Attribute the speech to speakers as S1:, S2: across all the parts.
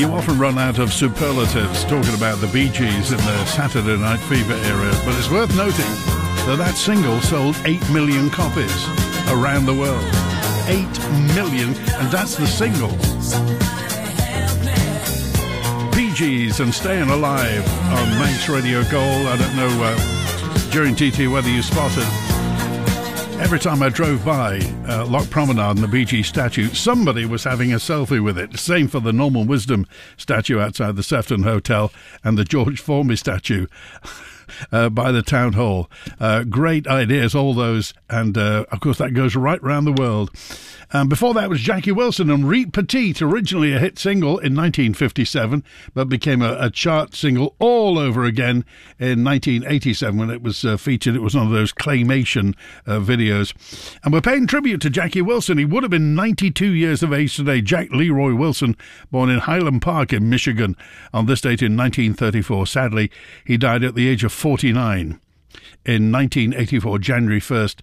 S1: You often run out of superlatives talking about the Bee Gees in the Saturday Night Fever era, but it's worth noting that single sold 8 million copies around the world. 8 million, and that's the single. Bee Gees and Staying Alive on Manx Radio Gold. I don't know during TT whether you spotted. Every time I drove by Loch Promenade and the Bee Gees statue, somebody was having a selfie with it. Same for the Norman Wisdom statue outside the Sefton Hotel and the George Formby statue by the Town Hall. Great ideas, all those. And, of course, that goes right around the world. Before that was Jackie Wilson and Reet Petite, originally a hit single in 1957, but became a chart single all over again in 1987 when it was featured. It was one of those claymation videos. And we're paying tribute to Jackie Wilson. He would have been 92 years of age today. Jack Leroy Wilson, born in Highland Park in Michigan on this date in 1934. Sadly, he died at the age of 49. In 1984, January 1st,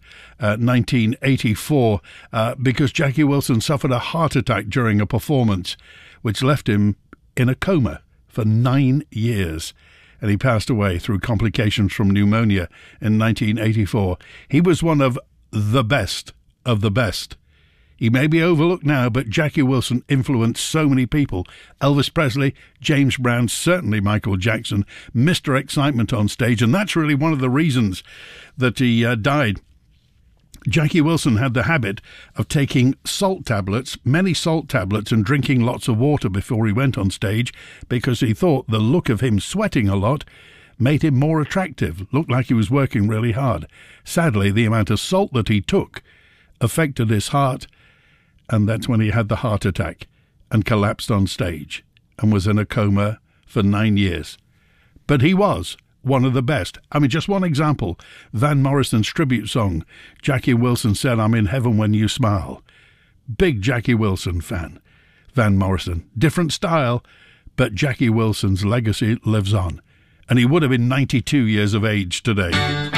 S1: 1984, because Jackie Wilson suffered a heart attack during a performance, which left him in a coma for 9 years. And he passed away through complications from pneumonia in 1984. He was one of the best of the best. He may be overlooked now, but Jackie Wilson influenced so many people. Elvis Presley, James Brown, certainly Michael Jackson, Mr. Excitement on stage, and that's really one of the reasons that he died. Jackie Wilson had the habit of taking salt tablets, many salt tablets, and drinking lots of water before he went on stage because he thought the look of him sweating a lot made him more attractive, looked like he was working really hard. Sadly, the amount of salt that he took affected his heart, and that's when he had the heart attack and collapsed on stage and was in a coma for 9 years. But he was one of the best. I mean, just one example. Van Morrison's tribute song, Jackie Wilson said, "I'm in heaven when you smile." Big Jackie Wilson fan, Van Morrison. Different style, but Jackie Wilson's legacy lives on. And he would have been 92 years of age today.